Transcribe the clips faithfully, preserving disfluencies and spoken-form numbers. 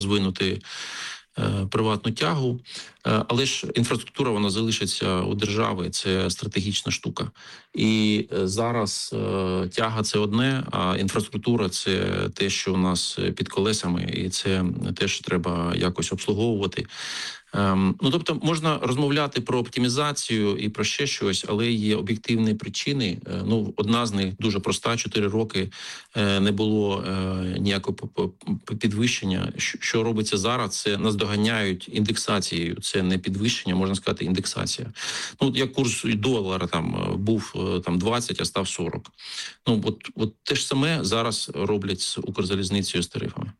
розвинути е, приватну тягу, е, але ж інфраструктура, вона залишиться у держави, це стратегічна штука. І е, зараз е, тяга – це одне, а інфраструктура – це те, що у нас під колесами, і це теж треба якось обслуговувати. Ем, ну, тобто, можна розмовляти про оптимізацію і про ще щось, але є об'єктивні причини. Е, ну, одна з них дуже проста: чотири роки е, не було е, ніякого підвищення. Що, що робиться зараз? Це наздоганяють індексацією. Це не підвищення, можна сказати, індексація. Ну, як курс долара там був там двадцять, а став сорок. Ну, от, от те ж саме зараз роблять з Укрзалізницею, з тарифами.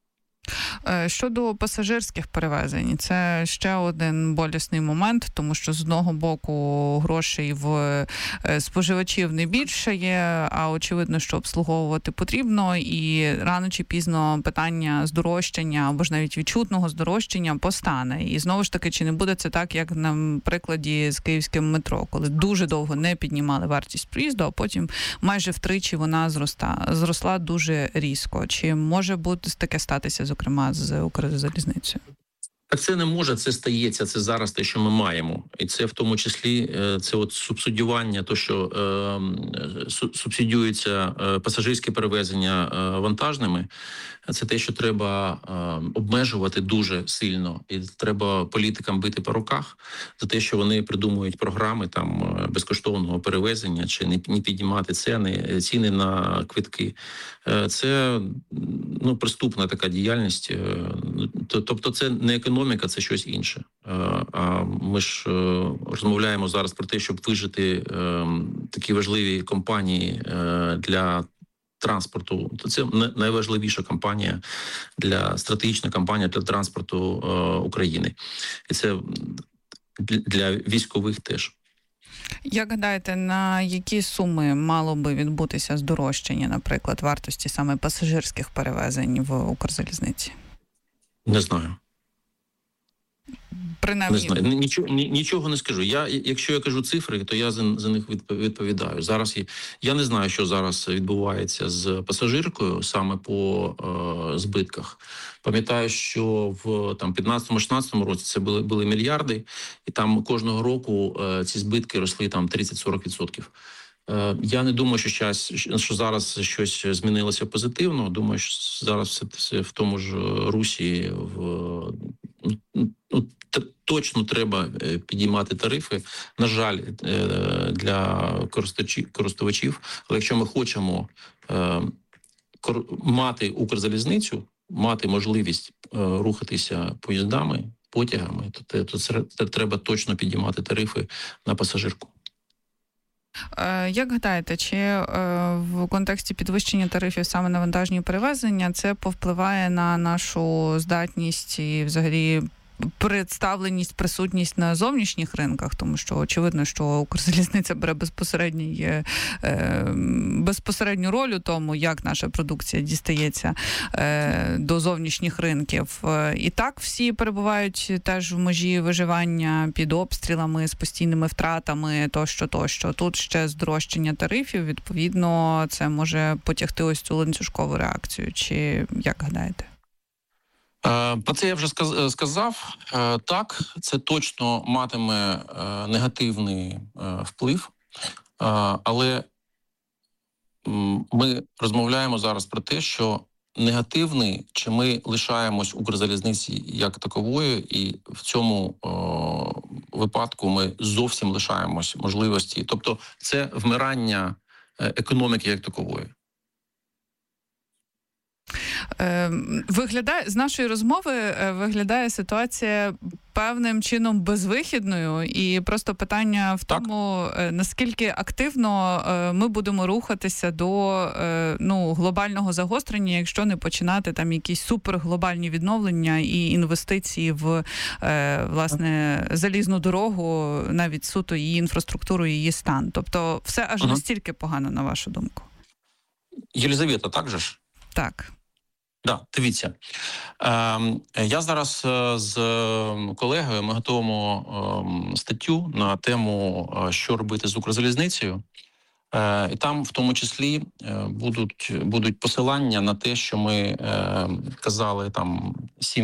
Щодо пасажирських перевезень, це ще один болісний момент, тому що з одного боку грошей в споживачів не більше є, а очевидно, що обслуговувати потрібно, і рано чи пізно питання здорожчання або ж навіть відчутного здорожчання постане. І знову ж таки, чи не буде це так, як на прикладі з київським метро, коли дуже довго не піднімали вартість проїзду, а потім майже втричі вона зроста, зросла дуже різко. Чи може бути таке статися, зокрема, з Укрзалізницею? Так це не може, це стається, це зараз те, що ми маємо. І це в тому числі, це от субсидіювання, то, що е, субсидіюється е, пасажирське перевезення е, вантажними, це те, що треба е, обмежувати дуже сильно. І треба політикам бити по руках за те, що вони придумують програми там безкоштовного перевезення чи не, не піднімати ціни, ціни на квитки. Е, це, ну, преступна така діяльність. Е, тобто це не економіка. Економіка – це щось інше. А ми ж розмовляємо зараз про те, щоб вижити такі важливі компанії для транспорту. Це найважливіша компанія, для стратегічна компанія для транспорту України. І це для військових теж. Як гадаєте, на які суми мало би відбутися здорожчання, наприклад, вартості саме пасажирських перевезень в Укрзалізниці? Не знаю. Принаймні... Не знаю, нічого, нічого не скажу. Я, якщо я кажу цифри, то я за, за них відповідаю. Зараз я, я не знаю, що зараз відбувається з пасажиркою саме по е, збитках. Пам'ятаю, що в там п'ятнадцятому-шістнадцятому році це були, були мільярди, і там кожного року е, ці збитки росли там тридцять-сорок відсотків. Е, я не думаю, що, щас, що зараз щось змінилося позитивно. Думаю, що зараз все, все в тому ж русі, в ну, точно треба підіймати тарифи. На жаль, для користувачів. Але якщо ми хочемо мати Укрзалізницю, мати можливість рухатися поїздами, потягами, то, то це треба точно підіймати тарифи на пасажирку. Як гадаєте, чи в контексті підвищення тарифів саме на вантажні перевезення це повпливає на нашу здатність і взагалі представленість, присутність на зовнішніх ринках, тому що очевидно, що Укрзалізниця бере безпосередній, безпосередню роль у тому, як наша продукція дістається до зовнішніх ринків. І так всі перебувають теж в межі виживання під обстрілами, з постійними втратами, тощо, тощо. Тут ще здорожчання тарифів, відповідно, це може потягти ось цю ланцюжкову реакцію. Чи як гадаєте? Про це я вже сказав. Так, це точно матиме негативний вплив, але ми розмовляємо зараз про те, що негативний, чи ми лишаємось Укрзалізниці як таковою, і в цьому випадку ми зовсім лишаємось можливості. Тобто це вмирання економіки як такової. Виглядає, з нашої розмови виглядає ситуація певним чином безвихідною, і просто питання в тому, так, наскільки активно ми будемо рухатися до ну, глобального загострення, якщо не починати там якісь суперглобальні відновлення і інвестиції в власне залізну дорогу, навіть суто її інфраструктуру, її стан. Тобто все аж ага. настільки погано, на вашу думку? Єлизавета, так же ж? Так. Да, дивіться, е, я зараз з колегою, ми готуємо е, статтю на тему, що робити з Укрзалізницею. Е, і там в тому числі будуть, будуть посилання на те, що ми е, казали там сім